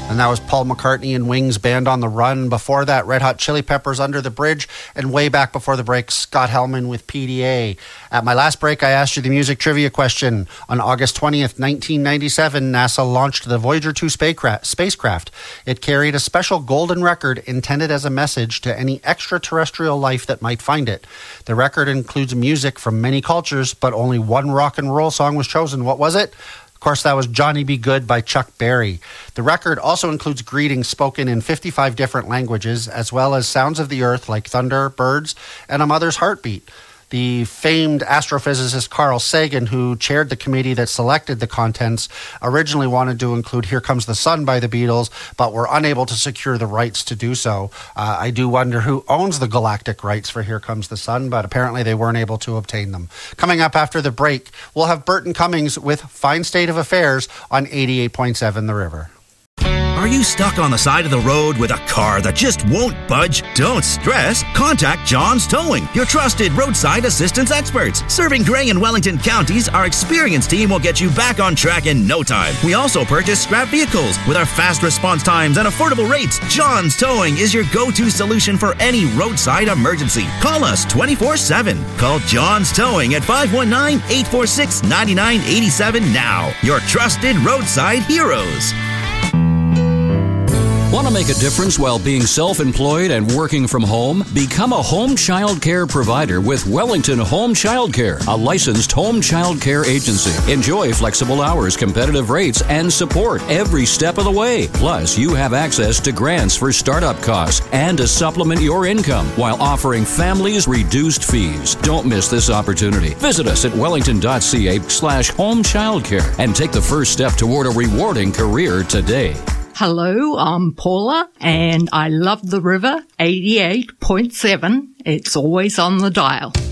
And that was Paul McCartney and Wings' Band on the Run. Before that, Red Hot Chili Peppers, Under the Bridge. And way back before the break, Scott Hellman with PDA. At my last break, I asked you the music trivia question. On August 20th, 1997, NASA launched the Voyager 2 spacecraft. It carried a special golden record intended as a message to any extraterrestrial life that might find it. The record includes music from many cultures, but only one rock and roll song was chosen. What was it? Of course, that was Johnny Be Good by Chuck Berry. The record also includes greetings spoken in 55 different languages, as well as sounds of the earth like thunder, birds, and a mother's heartbeat. The famed astrophysicist Carl Sagan, who chaired the committee that selected the contents, originally wanted to include Here Comes the Sun by the Beatles, but were unable to secure the rights to do so. I do wonder who owns the galactic rights for Here Comes the Sun, but apparently they weren't able to obtain them. Coming up after the break, we'll have Burton Cummings with Fine State of Affairs on 88.7 The River. Are you stuck on the side of the road with a car that just won't budge? Don't stress. Contact John's Towing, your trusted roadside assistance experts. Serving Grey and Wellington counties, our experienced team will get you back on track in no time. We also purchase scrap vehicles. With our fast response times and affordable rates, John's Towing is your go-to solution for any roadside emergency. Call us 24/7. Call John's Towing at 519-846-9987 now. Your trusted roadside heroes. Want to make a difference while being self-employed and working from home? Become a home child care provider with Wellington Home Child Care, a licensed home child care agency. Enjoy flexible hours, competitive rates, and support every step of the way. Plus, you have access to grants for startup costs and to supplement your income while offering families reduced fees. Don't miss this opportunity. Visit us at wellington.ca/homechildcare and take the first step toward a rewarding career today. Hello, I'm Paula, and I love the river, 88.7. It's always on the dial.